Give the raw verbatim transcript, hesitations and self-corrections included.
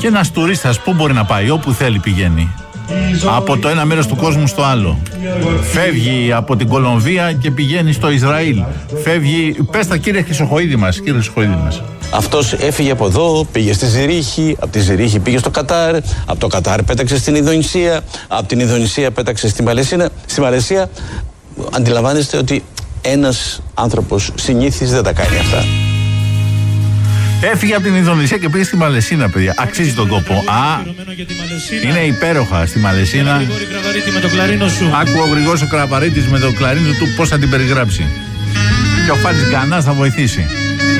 Και ένας τουρίστας πού μπορεί να πάει? Όπου θέλει πηγαίνει. Από το ένα μέρος του κόσμου στο άλλο. Φεύγει από την Κολομβία και πηγαίνει στο Ισραήλ. Φεύγει. Πες τα, κύριε Χρυσοχοΐδη μας, κύριε Χρυσοχοΐδη μας. Αυτός έφυγε από εδώ, πήγε στη Ζηρίχη, από τη Ζηρίχη πήγε στο Κατάρ, από το Κατάρ πέταξε στην Ινδονησία, από την Ινδονησία πέταξε στη Μαλαισία. Στη Μαλαισία αντιλαμβάνεστε ότι ένας άνθρωπος συνήθις δεν τα κάνει αυτά. Έφυγε από την Ινδονησία και πήγε στη Μαλαισίνα, παιδιά. Αξίζει τον κόπο. Α, είναι υπέροχα στη Μαλαισίνα. Άκου ο Γρηγόρης ο Κραβαρίτης με το κλαρίνο του πώς θα την περιγράψει. Και ο Φάτης Γκανάς θα βοηθήσει.